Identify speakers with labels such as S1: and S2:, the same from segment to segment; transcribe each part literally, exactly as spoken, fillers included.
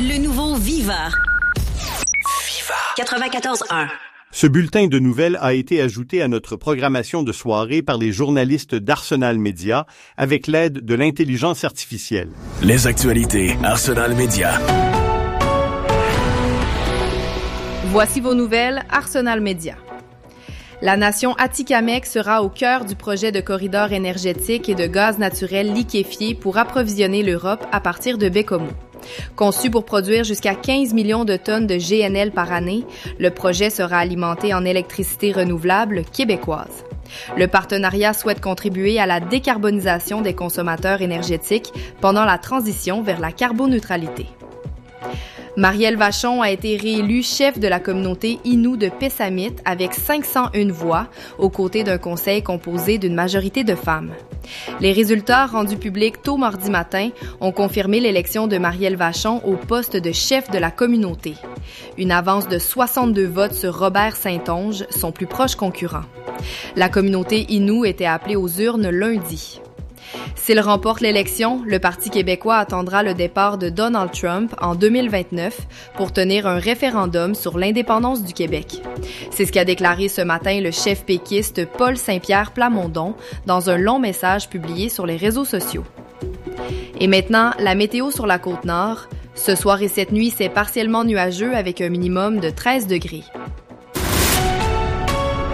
S1: Le nouveau Viva. Viva. quatre-vingt-quatorze un.
S2: Ce bulletin de nouvelles a été ajouté à notre programmation de soirée par les journalistes d'Arsenal Média avec l'aide de l'intelligence artificielle.
S3: Les actualités Arsenal Média.
S4: Voici vos nouvelles Arsenal Média. La nation Atikamekw sera au cœur du projet de corridor énergétique et de gaz naturel liquéfié pour approvisionner l'Europe à partir de Bécomo. Conçu pour produire jusqu'à quinze millions de tonnes de G N L par année, le projet sera alimenté en électricité renouvelable québécoise. Le partenariat souhaite contribuer à la décarbonisation des consommateurs énergétiques pendant la transition vers la carboneutralité. Marielle Vachon a été réélue chef de la communauté Innu de Pessamit avec cinq cent une voix, aux côtés d'un conseil composé d'une majorité de femmes. Les résultats rendus publics tôt mardi matin ont confirmé l'élection de Marielle Vachon au poste de chef de la communauté. Une avance de soixante-deux votes sur Robert Saint-Onge, son plus proche concurrent. La communauté Innu était appelée aux urnes lundi. S'il remporte l'élection, le Parti québécois attendra le départ de Donald Trump en deux mille vingt-neuf pour tenir un référendum sur l'indépendance du Québec. C'est ce qu'a déclaré ce matin le chef péquiste Paul Saint-Pierre Plamondon dans un long message publié sur les réseaux sociaux. Et maintenant, la météo sur la Côte-Nord. Ce soir et cette nuit, c'est partiellement nuageux avec un minimum de treize degrés.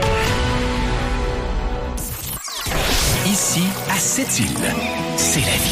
S3: Ici, à Sept-Îles, c'est la vie.